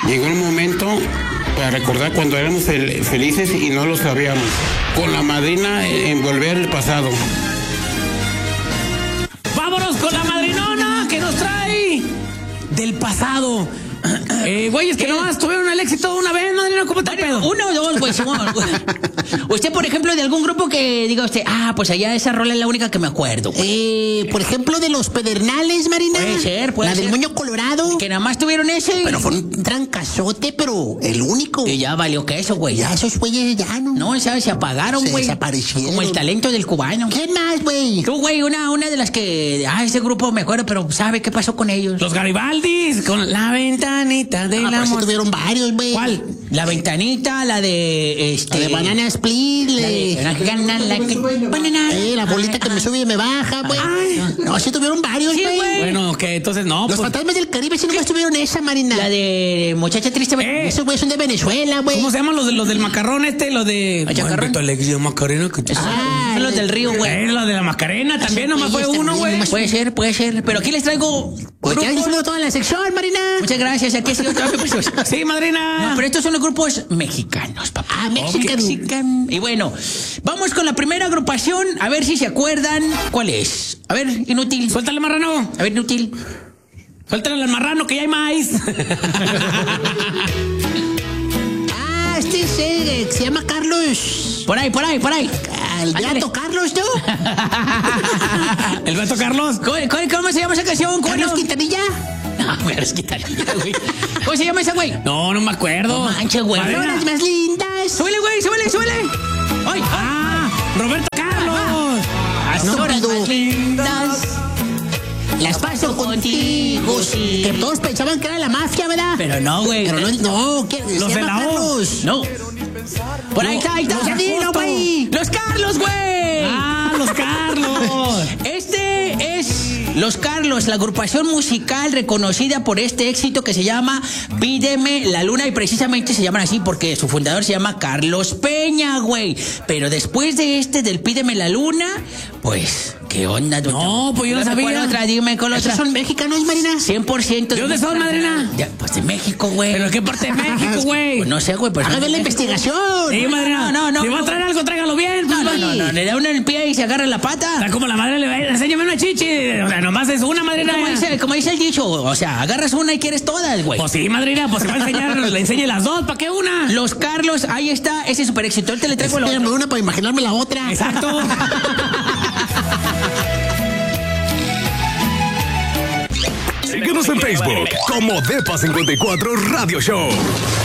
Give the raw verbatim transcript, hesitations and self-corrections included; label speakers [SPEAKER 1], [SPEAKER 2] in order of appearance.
[SPEAKER 1] Llegó el momento para recordar cuando éramos fel- felices y no lo sabíamos. Con la madrina en volver al pasado.
[SPEAKER 2] ¡Vámonos con la madrinona que nos trae del pasado! Eh, güey, es que nomás tuvieron el éxito una vez, madrina, ¿cómo te pedo?
[SPEAKER 3] Uno o dos, güey, Simón. Usted, por ejemplo, de algún grupo que diga usted, ah, pues allá esa rola es la única que me acuerdo, güey.
[SPEAKER 4] Eh, por ejemplo, de los Pedernales, Marina.
[SPEAKER 3] Puede ser, puede
[SPEAKER 4] La
[SPEAKER 3] ser.
[SPEAKER 4] del Moño Colorado.
[SPEAKER 3] Que nada más tuvieron ese.
[SPEAKER 4] Pero fue un trancazote, pero el único.
[SPEAKER 3] Y ya valió que eso, güey.
[SPEAKER 4] Ya esos güeyes ya no.
[SPEAKER 3] No, ¿sabes? Se apagaron,
[SPEAKER 4] Se
[SPEAKER 3] güey.
[SPEAKER 4] desaparecieron.
[SPEAKER 3] Como el talento del cubano.
[SPEAKER 4] ¿Quién más, güey?
[SPEAKER 3] Tú, güey, una, una de las que, ah, ese grupo me acuerdo, pero ¿sabe qué pasó con ellos?
[SPEAKER 2] Los Garibaldis, con la ventanita de
[SPEAKER 4] Ah,
[SPEAKER 2] la
[SPEAKER 4] pues sí
[SPEAKER 2] mo-
[SPEAKER 4] tuvieron varios, güey.
[SPEAKER 2] ¿Cuál?
[SPEAKER 3] La ventanita, la de, este...
[SPEAKER 4] La de Banana Split,
[SPEAKER 3] La
[SPEAKER 4] le-
[SPEAKER 3] de... La que gana, la que... Banana.
[SPEAKER 4] Eh, la bolita que me sube y me baja, güey. No, sí tuvieron varios,
[SPEAKER 3] Sí,
[SPEAKER 4] güey.
[SPEAKER 3] güey.
[SPEAKER 2] Bueno, que entonces no,
[SPEAKER 4] Los
[SPEAKER 2] pues...
[SPEAKER 4] fantasmas del Caribe sí nomás tuvieron esa, Marina.
[SPEAKER 3] La de Muchacha Triste.
[SPEAKER 2] Eh.
[SPEAKER 4] Esos güeyes son de Venezuela, güey.
[SPEAKER 2] ¿Cómo se llaman los, de, los del macarrón este? Los de...
[SPEAKER 3] ¿El chacarrón?
[SPEAKER 2] Bueno, Alexis Macarena. Que...
[SPEAKER 3] Ah, son los del río, güey.
[SPEAKER 2] Eh, los de la Macarena también, nomás fue
[SPEAKER 4] güeyes
[SPEAKER 2] uno,
[SPEAKER 4] también,
[SPEAKER 2] güey.
[SPEAKER 4] nomás-
[SPEAKER 3] Puede ser, puede ser. Pero aquí les traigo...
[SPEAKER 4] Pues ya
[SPEAKER 3] grupos.
[SPEAKER 4] hicimos toda la sección, Marina.
[SPEAKER 3] Muchas gracias. Aquí ha sido todo.
[SPEAKER 2] Sí, madrina.
[SPEAKER 3] No, pero estos son los grupos mexicanos, papá.
[SPEAKER 4] Ah, Mexican.
[SPEAKER 3] Mexican. Y bueno, vamos con la primera agrupación, a ver si se acuerdan cuál es. A ver, inútil.
[SPEAKER 2] Suéltale, marrano.
[SPEAKER 3] A ver, inútil.
[SPEAKER 2] Suéltale al marrano que ya hay maíz.
[SPEAKER 4] Ah, este es, eh, se llama Carlos.
[SPEAKER 3] Por ahí, por ahí, por ahí.
[SPEAKER 4] El
[SPEAKER 3] Ándale.
[SPEAKER 4] gato Carlos, ¿no?
[SPEAKER 2] El Beto Carlos.
[SPEAKER 3] ¿Cómo, cómo- cómo se llama esa canción? ¿Cómo
[SPEAKER 4] Carlos
[SPEAKER 3] no?
[SPEAKER 4] Quintanilla.
[SPEAKER 3] No, güey, es Quintanilla, güey. ¿Cómo se llama esa, güey?
[SPEAKER 2] No, no me acuerdo.
[SPEAKER 3] No manches, güey.
[SPEAKER 2] Madrina.
[SPEAKER 4] Flores más lindas.
[SPEAKER 3] Súbele, güey, súbele, súbele. ¡Ay!
[SPEAKER 2] Ah, Roberto Carlos.
[SPEAKER 3] Las horas
[SPEAKER 4] Estúpido.
[SPEAKER 3] más lindas.
[SPEAKER 4] Las paso contigo, sí. Que todos pensaban que era la mafia, ¿verdad?
[SPEAKER 3] Pero no, güey.
[SPEAKER 4] Pero no, no, ¿qué?
[SPEAKER 2] Los
[SPEAKER 4] se
[SPEAKER 2] de
[SPEAKER 4] llama
[SPEAKER 2] la O.
[SPEAKER 4] Carlos.
[SPEAKER 3] No. Por ahí está, ahí está.
[SPEAKER 2] Los
[SPEAKER 3] Ya dilo,
[SPEAKER 2] Acosto.
[SPEAKER 3] güey. Los Carlos, güey.
[SPEAKER 2] Ah, los Carlos.
[SPEAKER 3] Este es Los Carlos, la agrupación musical reconocida por este éxito que se llama Pídeme la Luna, y precisamente se llaman así porque su fundador se llama Carlos Peña, güey. Pero después de este del Pídeme la Luna, pues, ¿qué onda?
[SPEAKER 2] No, pues yo no sabía.
[SPEAKER 3] ¿Cuál otra? Dime con
[SPEAKER 4] ¿Esos
[SPEAKER 3] otra.
[SPEAKER 4] son mexicanos, Marina?
[SPEAKER 3] cien por ciento.
[SPEAKER 2] ¿De dónde son, madrina?
[SPEAKER 3] Ya, pues de México, güey.
[SPEAKER 2] ¿Pero qué parte de México, güey?
[SPEAKER 3] Pues no sé, güey. Pues
[SPEAKER 4] Haga ver la investigación.
[SPEAKER 2] Sí, madrina.
[SPEAKER 3] No, no, no.
[SPEAKER 2] Si va a traer algo, tráigalo bien.
[SPEAKER 3] No,
[SPEAKER 2] pues,
[SPEAKER 3] no, no, no, le da uno en el pie y se agarra la pata.
[SPEAKER 2] Está como la madre le va a ir, enséñame una chichi. O sea, nomás es una, madrina.
[SPEAKER 3] Como dice, como dice el dicho, o sea, agarras una y quieres todas, güey.
[SPEAKER 2] Pues sí, madrina, pues se va a enseñar, le enseñe las dos, ¿para qué una?
[SPEAKER 3] Los Carlos, ahí está, ese super éxito. Ahorita le traigo la
[SPEAKER 4] Espérame
[SPEAKER 3] otra.
[SPEAKER 4] una para imaginarme la otra.
[SPEAKER 2] Exacto.
[SPEAKER 5] Síguenos en Facebook como Depa cincuenta y cuatro Radio Show.